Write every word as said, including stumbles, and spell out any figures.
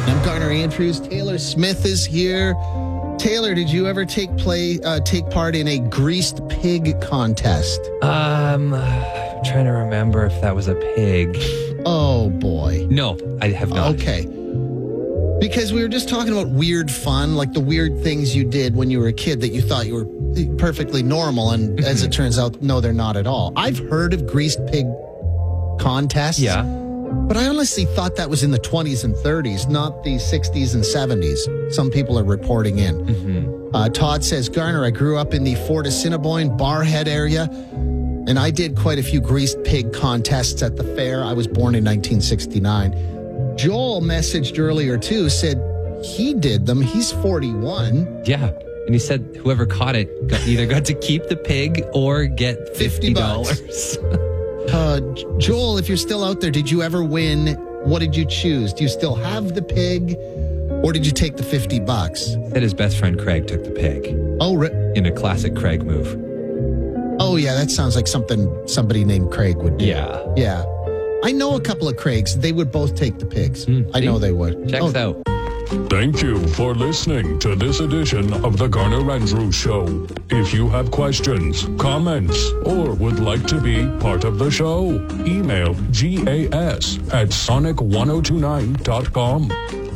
I'm Garner Andrews. Taylor Smith is here. Taylor, did you ever take play uh, take part in a greased pig contest? Um, I'm trying to remember if that was a pig. Oh, boy. No, I have not. Okay. Because we were just talking about weird fun, like the weird things you did when you were a kid that you thought you were perfectly normal. And as it turns out, no, they're not at all. I've heard of greased pig contests. Yeah. But I honestly thought that was in the twenties and thirties, not the sixties and seventies. Some people are reporting in. Mm-hmm. Uh, Todd says, Garner, I grew up in the Fort Assiniboine, Barhead area, and I did quite a few greased pig contests at the fair. I was born in nineteen sixty-nine. Joel messaged earlier, too, said he did them. He's forty-one. Yeah. And he said whoever caught it got, either got to keep the pig or get fifty dollars. Uh, Joel, if you're still out there, did you ever win? What did you choose? Do you still have the pig, or did you take the fifty bucks? Said his best friend Craig took the pig. Oh, re- in a classic Craig move. Oh, yeah, that sounds like something somebody named Craig would do. Yeah. Yeah. I know a couple of Craigs. They would both take the pigs. Mm, I know they would. Check oh. us out. Thank you for listening to this edition of the Garner Andrews Show. If you have questions, comments, or would like to be part of the show, email gas at sonic ten twenty-nine dot com.